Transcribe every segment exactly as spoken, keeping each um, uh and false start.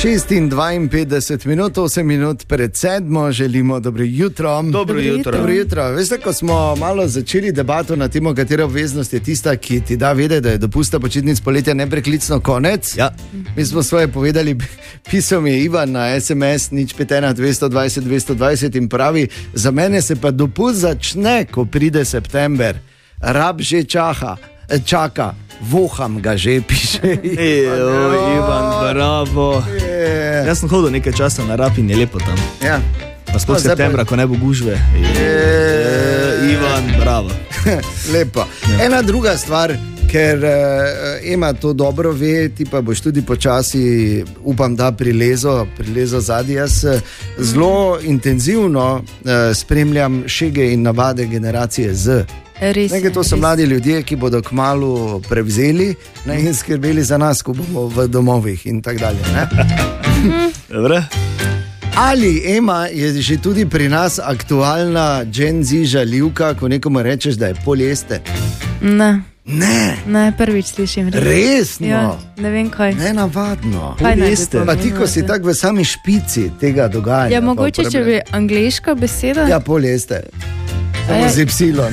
šestindvainpetdeset minut, osem minut pred sedmo, želimo dobro jutro. Dobro jutro. Dobro jutro. Veste, ko smo malo začeli debato na temo, katera obveznost je tista, ki ti da vedeti, da je dopusta počitnic poletja nepreklicno konec. Ja. Mi smo svoje povedali, pisal mi je Ivan na es em es nič pet ena dvesto dvajset dvesto dvajset in pravi, za mene se pa dopust začne, ko pride september. Rab že čaha, čaka. Voham ga že, piše Ejo, Ivan, bravo. Je. Jaz sem hodil nekaj časa na Rab in je lepo tam. Ja. Pa sploh No, zdaj septembra, pa- ko ne bo gužve. Je, Ivan, bravo. Lepo. Ena druga stvar, ker uh, Ema to dobro ve, ti pa boš tudi počasi, upam, da prilezo, prilezo zadnji. Jaz eh, zelo intenzivno uh, spremljam šege in navade generacije Z. Res, Nekaj, to so res. mladi ljudje, ki bodo kmalu prevzeli, ne, in skrbeli za nas, ko bomo v domovih in tako dalje. Ne? Dobre? Ali, Ema, je že tudi pri nas aktualna Gen Z žaljivka, ko nekomu rečeš, da je poljester? Ne, Ne, ne, prvič slišim. resno. Ja, ne vem kaj. Nenavadno. Kaj naj bi Poljester. to Pa ti, ko si pomenilo? tako v sami špici tega dogajanja. Ja, pa mogoče, če uporabljaš. bi angliška beseda. Ja, poljester. Samo Ja. z epsilon.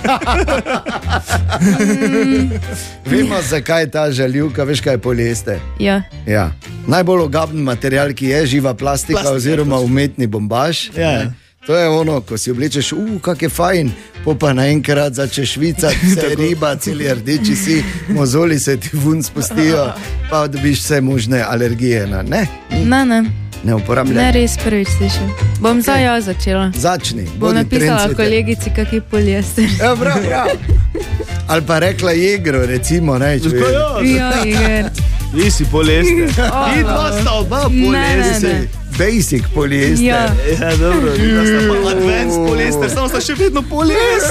Vemo, zakaj je ta žaljivka, veš, kaj je poljester. Ja. Ja. Najbolj ogaben material, ki je živa plastika, Plastika, oziroma točno. umetni bombaž. Ja. Ne. To je ono, ko si oblečeš, uf, kak je fajn, po pa naenkrat začneš švicati, vse je riba, celi rdeči si, mozoli se ti vun spustijo, pa dobiš vse možne alergije. Na, ne, Ne, ne, ne uporabljaj. ne res prvič slišim. Bom zdaj jaz začela. Začni. Bom bodi napisala trendsetter. kolegici, kak je poljester. Ja, prav, prav. Ali pa rekla Jegro, recimo, ne, če Tako, ja. Ja, Iger. Ti si poljester. Oh. Ti dva sta oba Ne, ne, poljester. ne. basic poljester. Ja. Ja, dobro, ti dva sta pa advanced poljester, samo sta še vedno poljester.